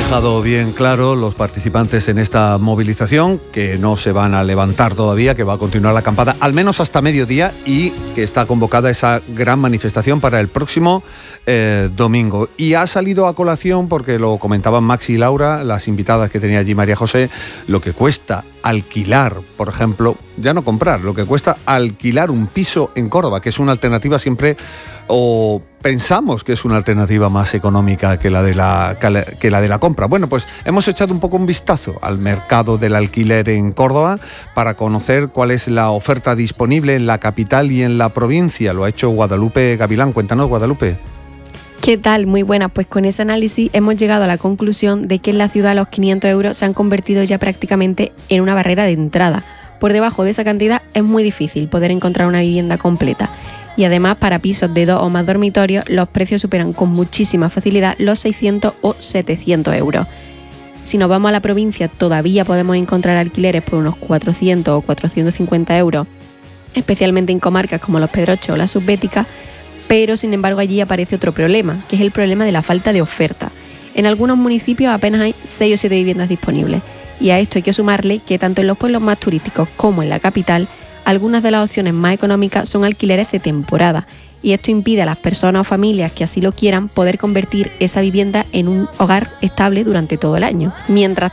dejado bien claro los participantes en esta movilización que no se van a levantar todavía, que va a continuar la acampada al menos hasta mediodía y que está convocada esa gran manifestación para el próximo domingo. Y ha salido a colación, porque lo comentaban Maxi y Laura, las invitadas que tenía allí María José, lo que cuesta alquilar, por ejemplo, ya no comprar, lo que cuesta alquilar un piso en Córdoba, que es una alternativa siempre, o pensamos que es una alternativa más económica que la de la compra. Bueno, pues hemos echado un poco un vistazo al mercado del alquiler en Córdoba para conocer cuál es la oferta disponible en la capital y en la provincia. Lo ha hecho Guadalupe Gavilán. Cuéntanos, Guadalupe. ¿Qué tal? Muy buenas. Pues con ese análisis hemos llegado a la conclusión de que en la ciudad los 500 euros se han convertido ya prácticamente en una barrera de entrada. Por debajo de esa cantidad es muy difícil poder encontrar una vivienda completa. Y además, para pisos de 2 o más dormitorios, los precios superan con muchísima facilidad los 600 o 700 euros. Si nos vamos a la provincia, todavía podemos encontrar alquileres por unos 400 o 450 euros, especialmente en comarcas como Los Pedroches o la Subbética, pero sin embargo allí aparece otro problema, que es el problema de la falta de oferta. En algunos municipios apenas hay 6 o 7 viviendas disponibles, y a esto hay que sumarle que tanto en los pueblos más turísticos como en la capital, algunas de las opciones más económicas son alquileres de temporada, y esto impide a las personas o familias que así lo quieran poder convertir esa vivienda en un hogar estable durante todo el año. Mientras